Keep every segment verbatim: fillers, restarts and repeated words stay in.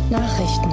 Nachrichten.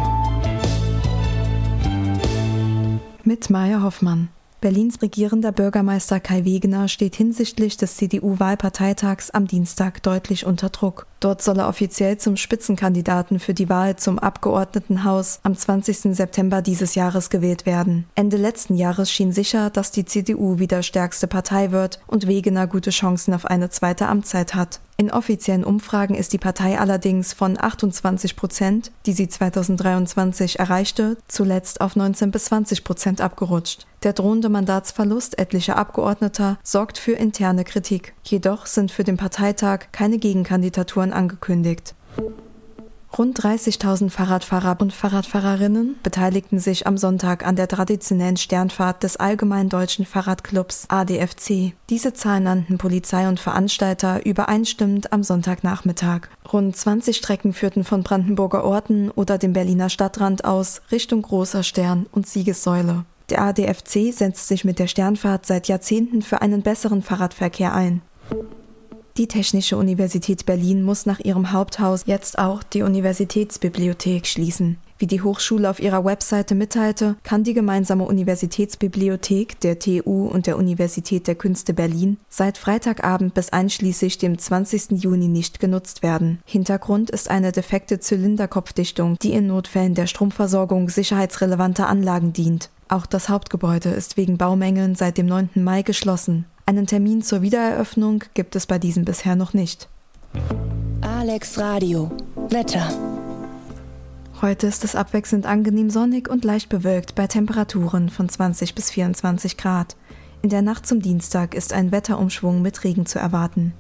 Mit Maja Hoffmann. Berlins regierender Bürgermeister Kai Wegener steht hinsichtlich des C D U-Wahlparteitags am Dienstag deutlich unter Druck. Dort soll er offiziell zum Spitzenkandidaten für die Wahl zum Abgeordnetenhaus am zwanzigsten September dieses Jahres gewählt werden. Ende letzten Jahres schien sicher, dass die C D U wieder stärkste Partei wird und Wegener gute Chancen auf eine zweite Amtszeit hat. In offiziellen Umfragen ist die Partei allerdings von achtundzwanzig Prozent, die sie zweitausenddreiundzwanzig erreichte, zuletzt auf neunzehn bis zwanzig Prozent abgerutscht. Der drohende Mandatsverlust etlicher Abgeordneter sorgt für interne Kritik. Jedoch sind für den Parteitag keine Gegenkandidaturen angekündigt. Rund dreißigtausend Fahrradfahrer und Fahrradfahrerinnen beteiligten sich am Sonntag an der traditionellen Sternfahrt des Allgemeinen Deutschen Fahrradclubs A D F C. Diese Zahl nannten Polizei und Veranstalter übereinstimmend am Sonntagnachmittag. Rund zwanzig Strecken führten von Brandenburger Orten oder dem Berliner Stadtrand aus Richtung Großer Stern und Siegessäule. Der A D F C setzt sich mit der Sternfahrt seit Jahrzehnten für einen besseren Fahrradverkehr ein. Die Technische Universität Berlin muss nach ihrem Haupthaus jetzt auch die Universitätsbibliothek schließen. Wie die Hochschule auf ihrer Webseite mitteilte, kann die gemeinsame Universitätsbibliothek der T U und der Universität der Künste Berlin seit Freitagabend bis einschließlich dem zwanzigsten Juni nicht genutzt werden. Hintergrund ist eine defekte Zylinderkopfdichtung, die in Notfällen der Stromversorgung sicherheitsrelevanter Anlagen dient. Auch das Hauptgebäude ist wegen Baumängeln seit dem neunten Mai geschlossen. Einen Termin zur Wiedereröffnung gibt es bei diesem bisher noch nicht. Alex Radio. Wetter. Heute ist es abwechselnd angenehm sonnig und leicht bewölkt bei Temperaturen von zwanzig bis vierundzwanzig Grad. In der Nacht zum Dienstag ist ein Wetterumschwung mit Regen zu erwarten.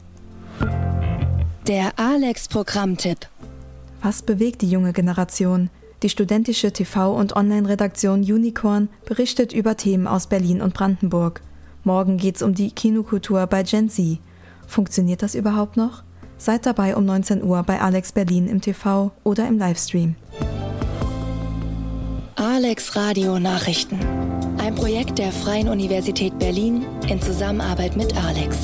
Der Alex-Programmtipp. Was bewegt die junge Generation? Die studentische T V- und Online-Redaktion Unicorn berichtet über Themen aus Berlin und Brandenburg. Morgen geht's um die Kinokultur bei Gen Z. Funktioniert das überhaupt noch? Seid dabei um neunzehn Uhr bei Alex Berlin im T V oder im Livestream. Alex Radio Nachrichten. Ein Projekt der Freien Universität Berlin in Zusammenarbeit mit Alex.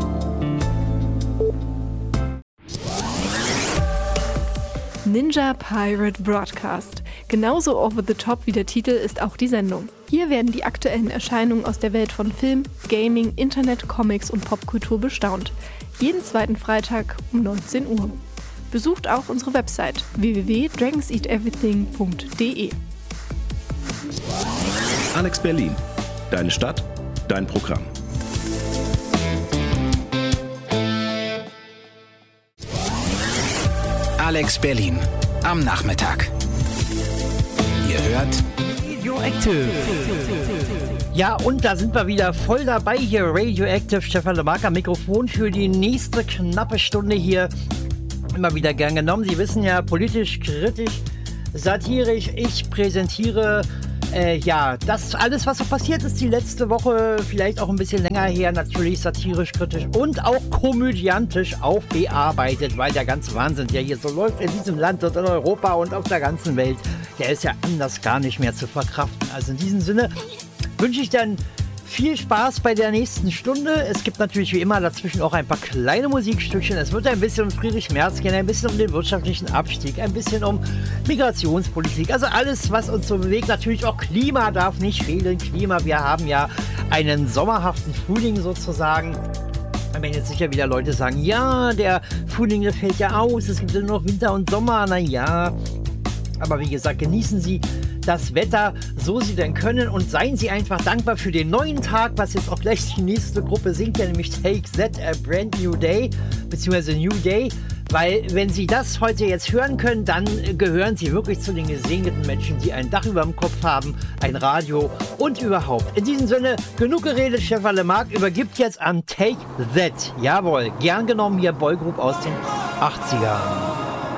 Ninja Pirate Broadcast. Genauso over the top wie der Titel ist auch die Sendung. Hier werden die aktuellen Erscheinungen aus der Welt von Film, Gaming, Internet, Comics und Popkultur bestaunt. Jeden zweiten Freitag um neunzehn Uhr. Besucht auch unsere Website w w w punkt dragons eat everything punkt d e. Alex Berlin. Deine Stadt, dein Programm. Alex Berlin am Nachmittag. Ihr hört Radioactive. Ja, und da sind wir wieder voll dabei hier. Radioactive, Stefan Lemark am Mikrofon für die nächste knappe Stunde hier. Immer wieder gern genommen. Sie wissen ja, politisch, kritisch, satirisch. Ich präsentiere äh, ja, das alles, was so passiert ist die letzte Woche, vielleicht auch ein bisschen länger her, natürlich satirisch, kritisch und auch komödiantisch aufbearbeitet, weil der ganze Wahnsinn, der hier so läuft in diesem Land und in Europa und auf der ganzen Welt, der ist ja anders gar nicht mehr zu verkraften. Also in diesem Sinne wünsche ich dann viel Spaß bei der nächsten Stunde. Es gibt natürlich wie immer dazwischen auch ein paar kleine Musikstückchen. Es wird ein bisschen um Friedrich Merz gehen, ein bisschen um den wirtschaftlichen Abstieg, ein bisschen um Migrationspolitik. Also alles, was uns so bewegt. Natürlich auch Klima darf nicht fehlen. Klima, wir haben ja einen sommerhaften Frühling sozusagen. Da werden jetzt sicher wieder Leute sagen, ja, der Frühling, der fällt ja aus. Es gibt ja nur noch Winter und Sommer. Na ja, aber wie gesagt, genießen Sie das Wetter, so Sie denn können, und seien Sie einfach dankbar für den neuen Tag, was jetzt auch gleich die nächste Gruppe singt, ja, nämlich Take That, a Brand New Day, beziehungsweise New Day, weil wenn Sie das heute jetzt hören können, dann gehören Sie wirklich zu den gesegneten Menschen, die ein Dach über dem Kopf haben, ein Radio und überhaupt. In diesem Sinne, genug geredet, Stefan Lemark übergibt jetzt an Take That. Jawohl, gern genommen hier Boygroup aus den achtzigern.